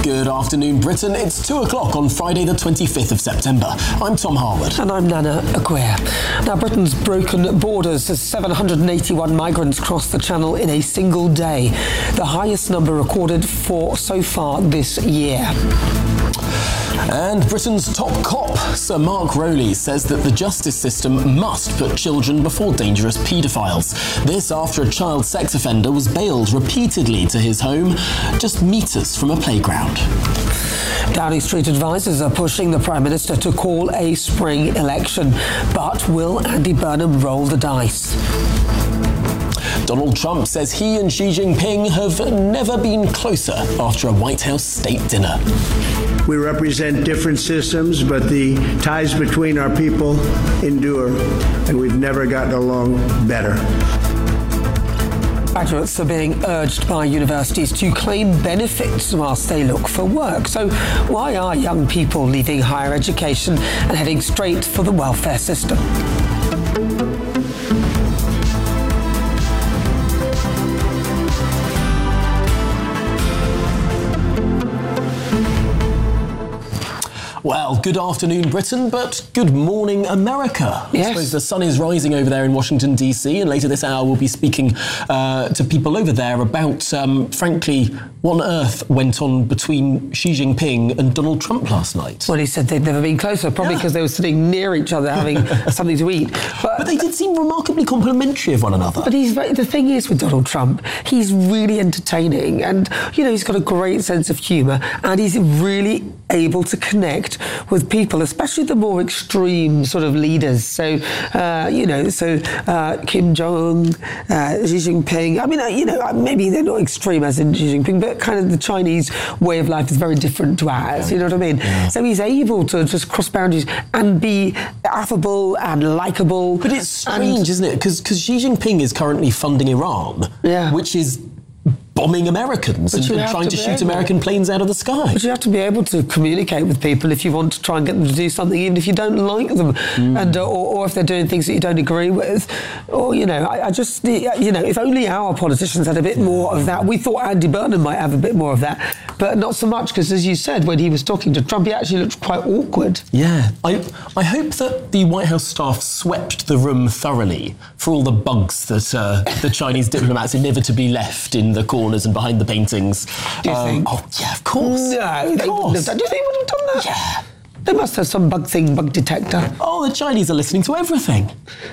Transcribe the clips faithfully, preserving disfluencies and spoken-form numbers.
Good afternoon, Britain. It's two o'clock on Friday the twenty-fifth of September. I'm Tom Harwood. And I'm Nana Aguirre. Now, Britain's broken borders as seven hundred eighty-one migrants crossed the Channel in a single day, the highest number recorded for so far this year. And Britain's top cop, Sir Mark Rowley, says that the justice system must put children before dangerous paedophiles. This after a child sex offender was bailed repeatedly to his home, just metres from a playground. Downing Street advisers are pushing the Prime Minister to call a spring election. But will Andy Burnham roll the dice? Donald Trump says he and Xi Jinping have never been closer after a White House state dinner. We represent different systems, but the ties between our people endure, and we've never gotten along better. Graduates are being urged by universities to claim benefits whilst they look for work. So why are young people leaving higher education and heading straight for the welfare system? Well, good afternoon, Britain, but good morning, America. Yes. I suppose the sun is rising over there in Washington, D C, and later this hour we'll be speaking uh, to people over there about, um, frankly, what on earth went on between Xi Jinping and Donald Trump last night. Well, he said they'd never been closer, probably because yeah. they were sitting near each other having something to eat. But, but they did seem remarkably complimentary of one another. But he's very, the thing is with Donald Trump, he's really entertaining, and, you know, he's got a great sense of humour, and he's really able to connect with people, especially the more extreme sort of leaders. So, uh, you know, so uh, Kim Jong-un, uh, Xi Jinping. I mean, uh, you know, maybe they're not extreme as in Xi Jinping, but kind of the Chinese way of life is very different to ours. You know what I mean? Yeah. So he's able to just cross boundaries and be affable and likable. But it's strange, and, isn't it? Because Xi Jinping is currently funding Iran, yeah. which is bombing Americans and, and trying to, to shoot able. American planes out of the sky. But you have to be able to communicate with people if you want to try and get them to do something, even if you don't like them, mm. and or, or if they're doing things that you don't agree with. Or, you know, I, I just, you know, if only our politicians had a bit more of that. We thought Andy Burnham might have a bit more of that, but not so much, because as you said, when he was talking to Trump, he actually looked quite awkward. Yeah. I, I hope that the White House staff swept the room thoroughly for all the bugs that uh, the Chinese diplomats inevitably left in the corners and behind the paintings. Do you um, think? Oh, yeah, of course. No, of they course. wouldn't have done. Do you think they would have done that? Yeah. They must have some bug thing, bug detector. Oh, the Chinese are listening to everything.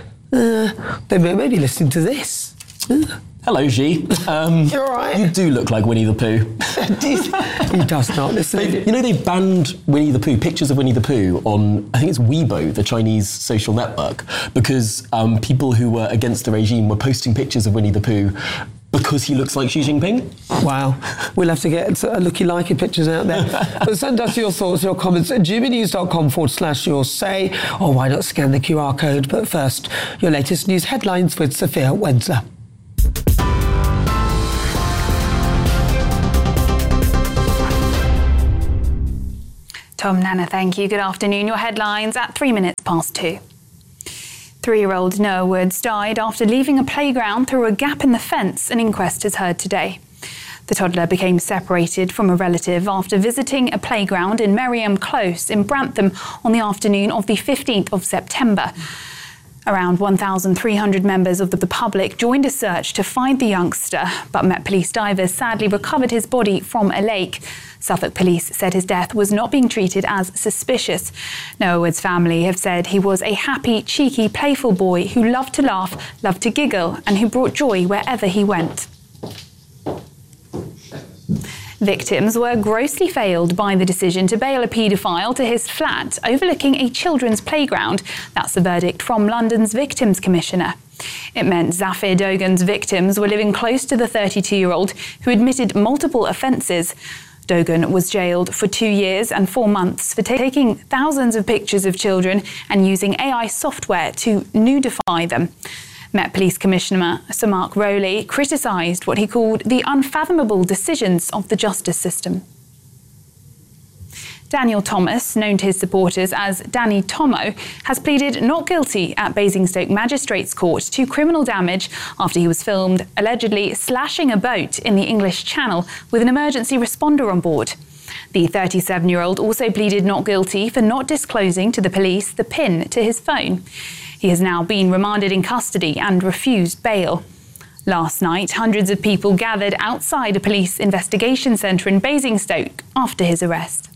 Uh, they may, may be listening to this. Uh. Hello, Xi. Um, You're all right. You do look like Winnie the Pooh. He does not listen. They've, you know, they've banned Winnie the Pooh, pictures of Winnie the Pooh on, I think it's Weibo, the Chinese social network, because um, people who were against the regime were posting pictures of Winnie the Pooh because he looks like Xi Jinping. Wow. We'll have to get a looky-likey pictures out there. But send us your thoughts, your comments at gmbnews.com forward slash your say, or why not scan the Q R code. But first, your latest news headlines with Sophia Wensler. Tom, Nana, thank you. Good afternoon. Your headlines at three minutes past two. Three-year-old Noah Woods died after leaving a playground through a gap in the fence. An inquest is heard today. The toddler became separated from a relative after visiting a playground in Merriam Close in Brantham on the afternoon of the fifteenth of September. Around one thousand three hundred members of the public joined a search to find the youngster, but Met Police divers sadly recovered his body from a lake. Suffolk Police said his death was not being treated as suspicious. Noah Wood's family have said he was a happy, cheeky, playful boy who loved to laugh, loved to giggle, and who brought joy wherever he went. Victims were grossly failed by the decision to bail a paedophile to his flat overlooking a children's playground. That's the verdict from London's Victims Commissioner. It meant Zafir Dogan's victims were living close to the thirty-two-year-old who admitted multiple offences. Dogan was jailed for two years and four months for taking thousands of pictures of children and using A I software to nudify them. Met Police Commissioner Sir Mark Rowley criticised what he called the unfathomable decisions of the justice system. Daniel Thomas, known to his supporters as Danny Tomo, has pleaded not guilty at Basingstoke Magistrates Court to criminal damage after he was filmed allegedly slashing a boat in the English Channel with an emergency responder on board. The thirty-seven-year-old also pleaded not guilty for not disclosing to the police the PIN to his phone. He has now been remanded in custody and refused bail. Last night, hundreds of people gathered outside a police investigation centre in Basingstoke after his arrest.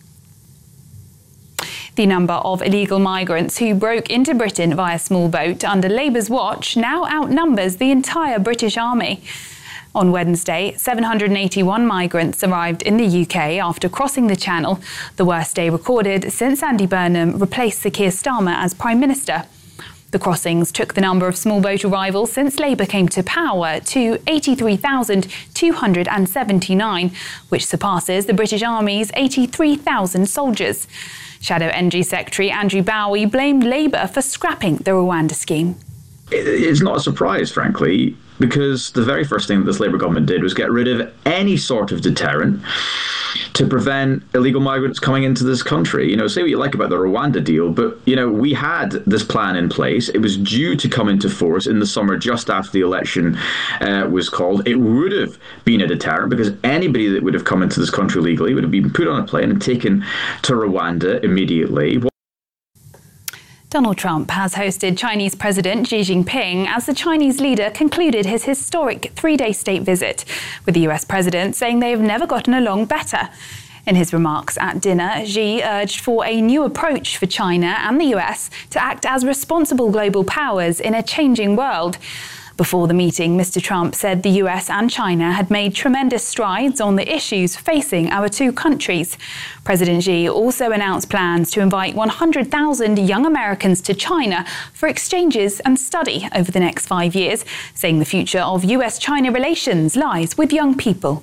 The number of illegal migrants who broke into Britain via small boat under Labour's watch now outnumbers the entire British Army. On Wednesday, seven hundred eighty-one migrants arrived in the U K after crossing the Channel, the worst day recorded since Andy Burnham replaced Sir Keir Starmer as Prime Minister. The crossings took the number of small boat arrivals since Labour came to power to eighty-three thousand two hundred seventy-nine, which surpasses the British Army's eighty-three thousand soldiers. Shadow Energy Secretary Andrew Bowie blamed Labour for scrapping the Rwanda scheme. It's not a surprise, frankly, because the very first thing that this Labour government did was get rid of any sort of deterrent to prevent illegal migrants coming into this country. You know, say what you like about the Rwanda deal, but, you know, we had this plan in place. It was due to come into force in the summer just after the election uh, was called. It would have been a deterrent because anybody that would have come into this country legally would have been put on a plane and taken to Rwanda immediately. Donald Trump has hosted Chinese President Xi Jinping as the Chinese leader concluded his historic three-day state visit, with the U S president saying they have never gotten along better. In his remarks at dinner, Xi urged for a new approach for China and the U S to act as responsible global powers in a changing world. Before the meeting, Mister Trump said the U S and China had made tremendous strides on the issues facing our two countries. President Xi also announced plans to invite one hundred thousand young Americans to China for exchanges and study over the next five years, saying the future of U S China relations lies with young people.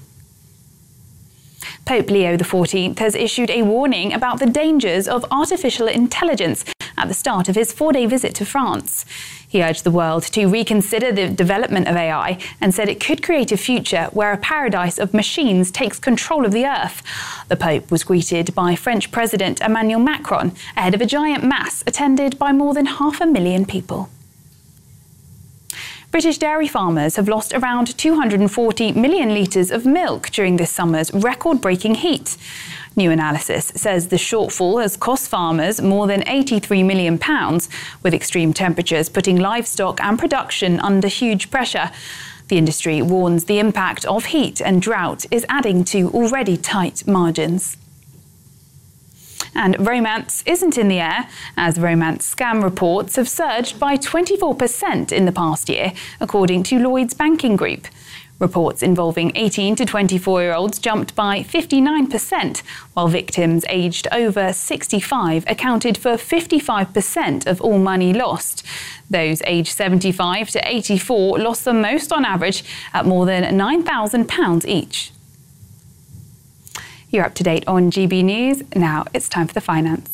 Pope Leo the fourteenth has issued a warning about the dangers of artificial intelligence at the start of his four-day visit to France. He urged the world to reconsider the development of A I and said it could create a future where a paradise of machines takes control of the earth. The Pope was greeted by French President Emmanuel Macron ahead of a giant mass attended by more than half a million people. British dairy farmers have lost around two hundred forty million litres of milk during this summer's record-breaking heat. New analysis says the shortfall has cost farmers more than eighty-three million pounds, with extreme temperatures putting livestock and production under huge pressure. The industry warns the impact of heat and drought is adding to already tight margins. And romance isn't in the air, as romance scam reports have surged by twenty-four percent in the past year, according to Lloyds Banking Group. Reports involving eighteen to twenty-four-year-olds jumped by fifty-nine percent, while victims aged over sixty-five accounted for fifty-five percent of all money lost. Those aged seventy-five to eighty-four lost the most on average at more than nine thousand pounds each. You're up to date on G B News. Now it's time for the finance.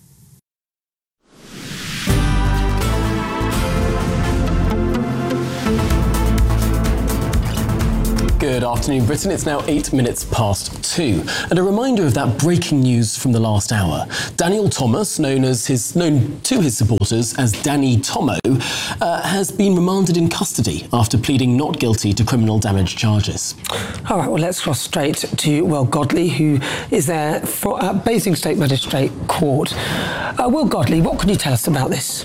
Good afternoon, Britain. It's now eight minutes past two. And a reminder of that breaking news from the last hour. Daniel Thomas, known as his known to his supporters as Danny Tomo, uh, has been remanded in custody after pleading not guilty to criminal damage charges. All right, well, let's cross straight to Will Godley, who is there for uh, Basingstoke Magistrate Court. Uh, Will Godley, what can you tell us about this?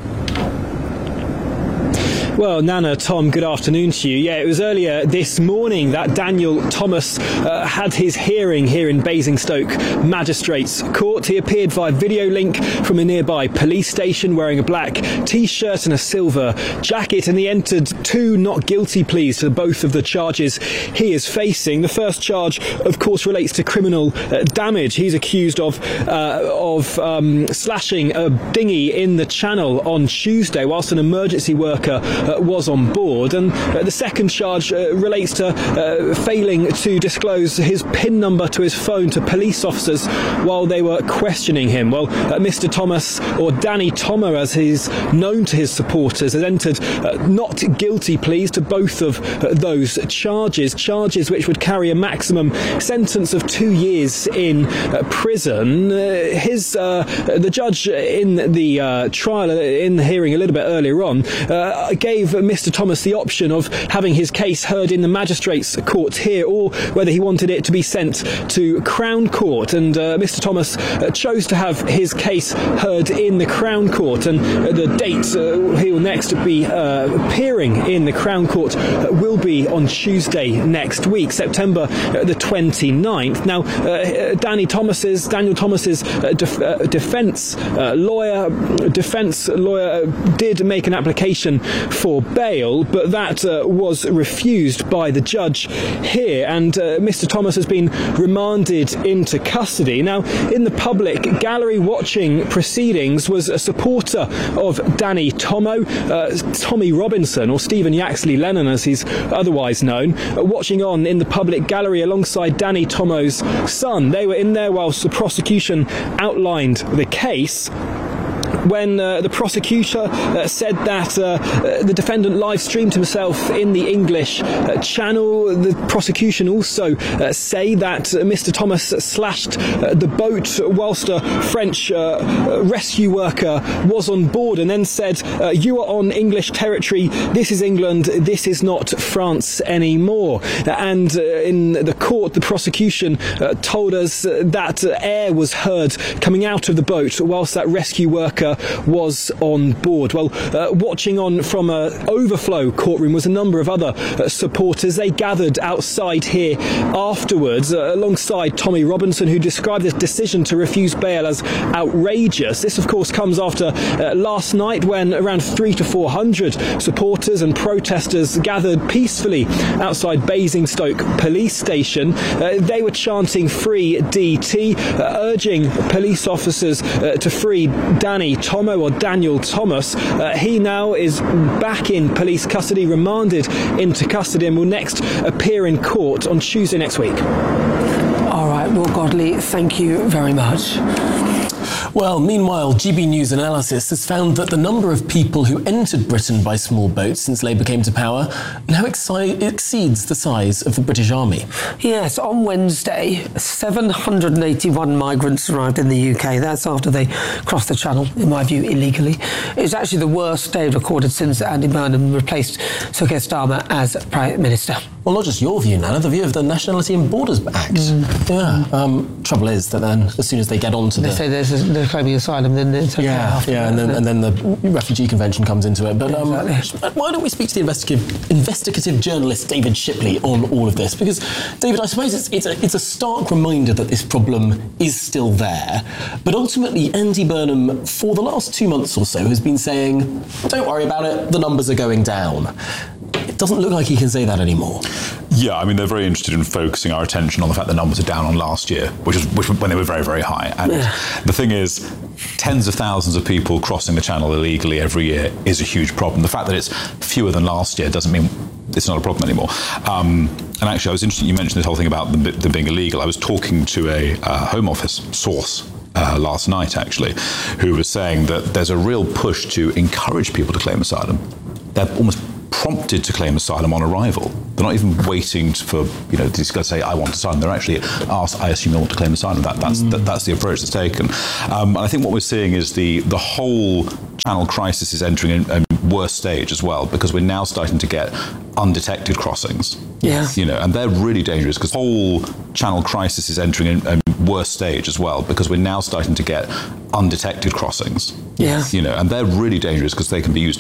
Well, Nana, Tom, good afternoon to you. Yeah, it was earlier this morning that Daniel Thomas uh, had his hearing here in Basingstoke Magistrates Court. He appeared via video link from a nearby police station wearing a black T-shirt and a silver jacket, and he entered two not guilty pleas to both of the charges he is facing. The first charge, of course, relates to criminal uh, damage. He's accused of uh, of um, slashing a dinghy in the Channel on Tuesday whilst an emergency worker Uh, was on board, and uh, the second charge uh, relates to uh, failing to disclose his PIN number to his phone to police officers while they were questioning him. Well, uh, Mister Thomas, or Danny Tomo as he's known to his supporters, has entered uh, not guilty pleas to both of uh, those charges, charges which would carry a maximum sentence of two years in uh, prison. Uh, his uh, the judge in the uh, trial, in the hearing a little bit earlier on, uh, gave gave Mister Thomas the option of having his case heard in the magistrates' court here, or whether he wanted it to be sent to Crown Court. And uh, Mister Thomas uh, chose to have his case heard in the Crown Court, and uh, the date uh, he will next be uh, appearing in the Crown Court uh, will be on Tuesday next week, September uh, the twenty-ninth. Now, uh, Danny Thomas's, Daniel Thomas's uh, def- uh, defence uh, lawyer, defence lawyer uh, did make an application for bail, but that uh, was refused by the judge here, and uh, Mister Thomas has been remanded into custody. Now, in the public gallery watching proceedings was a supporter of Danny Tomo, uh, Tommy Robinson, or Stephen Yaxley Lennon as he's otherwise known, uh, watching on in the public gallery alongside Danny Tomo's son. They were in there whilst the prosecution outlined the case, when uh, the prosecutor uh, said that uh, uh, the defendant live streamed himself in the English uh, channel. The prosecution also uh, say that uh, Mister Thomas slashed uh, the boat whilst a French uh, rescue worker was on board, and then said, uh, you are on English territory, this is England, this is not France anymore. And uh, in the court, the prosecution uh, told us uh, that uh, air was heard coming out of the boat whilst that rescue worker was on board. Well, uh, watching on from a overflow courtroom was a number of other uh, supporters. They gathered outside here afterwards, uh, alongside Tommy Robinson, who described this decision to refuse bail as outrageous. This, of course, comes after uh, last night, when around three to four hundred supporters and protesters gathered peacefully outside Basingstoke Police Station. Uh, they were chanting "Free D T," uh, urging police officers uh, to free Danny Tomo, or Daniel Thomas. Uh, he now is back in police custody, remanded into custody, and will next appear in court on Tuesday next week. All right, Will Godley, thank you very much. Well, meanwhile, G B News analysis has found that the number of people who entered Britain by small boats since Labour came to power now exi- exceeds the size of the British Army. Yes, on Wednesday, seven hundred eighty-one migrants arrived in the U K. That's after they crossed the Channel, in my view, illegally. It was actually the worst day recorded since Andy Burnham replaced Sir Keir Starmer as Prime Minister. Well, not just your view, Nana, the view of the Nationality and Borders Act. Mm. Yeah. Um, trouble is that then, as soon as they get onto they the... They say there's a, they're claiming asylum, then it's okay. Yeah, after yeah, that, and then, and then the Refugee Convention comes into it. But um, exactly. Why don't we speak to the investigative, investigative journalist David Shipley on all of this? Because, David, I suppose it's, it's, a, it's a stark reminder that this problem is still there. But ultimately, Andy Burnham, for the last two months or so, has been saying, don't worry about it, the numbers are going down. It doesn't look like he can say that anymore. Yeah, I mean, they're very interested in focusing our attention on the fact the numbers are down on last year, which is which, when they were very, very high. And yeah. The thing is, tens of thousands of people crossing the Channel illegally every year is a huge problem. The fact that it's fewer than last year doesn't mean it's not a problem anymore. Um, and actually, I was interested, you mentioned this whole thing about them, them being illegal. I was talking to a uh, Home Office source Uh, last night, actually, who was saying that there's a real push to encourage people to claim asylum. They're almost prompted to claim asylum on arrival. They're not even waiting for, you know, these guys say, I want asylum. They're actually asked, I assume they want to claim asylum. That, that's, mm. that, that's the approach that's taken. Um, and I think what we're seeing is the, the whole Channel crisis is entering a, a worse stage as well, because we're now starting to get undetected crossings. Yeah. You know, and they're really dangerous, because the whole Channel crisis is entering a, a worse stage as well, because we're now starting to get undetected crossings. Yeah. You know, and they're really dangerous because they can be used